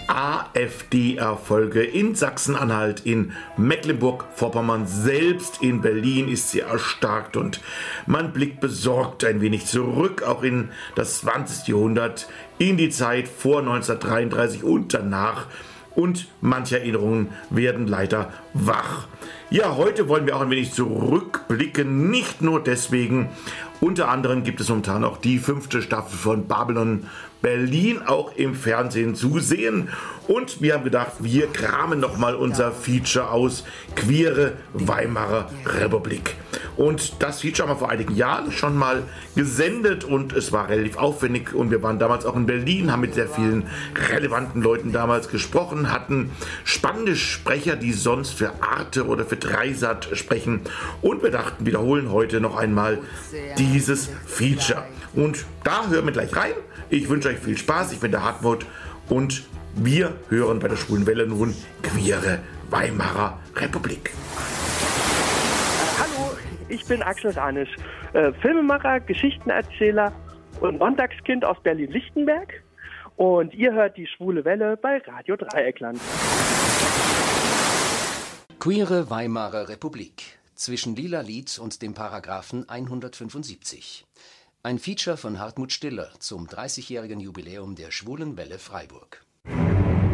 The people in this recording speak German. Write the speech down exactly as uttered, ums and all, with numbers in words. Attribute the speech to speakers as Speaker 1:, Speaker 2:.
Speaker 1: AfD-Erfolge in Sachsen-Anhalt, in Mecklenburg-Vorpommern, selbst in Berlin ist sie erstarkt und man blickt besorgt ein wenig zurück, auch in das zwanzigste Jahrhundert, in die Zeit vor neunzehnhundertdreiunddreißig und danach. Und manche Erinnerungen werden leider wach. Ja, heute wollen wir auch ein wenig zurückblicken, nicht nur deswegen. Unter anderem gibt es momentan auch die fünfte Staffel von Babylon Berlin auch im Fernsehen zu sehen. Und wir haben gedacht, wir kramen nochmal unser Feature aus, Queere Weimarer Republik. Und das Feature haben wir vor einigen Jahren schon mal gesendet und es war relativ aufwendig und wir waren damals auch in Berlin, haben mit sehr vielen relevanten Leuten damals gesprochen, hatten spannende Sprecher, die sonst für Arte oder für Dreisat sprechen und wir dachten, wiederholen heute noch einmal dieses Feature. Und da hören wir gleich rein. Ich wünsche euch viel Spaß, ich bin der Hartmut und wir hören bei der Schwulen Welle nun Queere Weimarer Republik.
Speaker 2: Ich bin Axel Ranisch, äh, Filmemacher, Geschichtenerzähler und Sonntagskind aus Berlin-Lichtenberg. Und ihr hört die Schwule Welle bei Radio Dreieckland.
Speaker 3: Queere Weimarer Republik. Zwischen Lila Lied und dem Paragraphen hundertfünfundsiebzig. Ein Feature von Hartmut Stiller zum dreißigjährigen Jubiläum der Schwulen Welle Freiburg.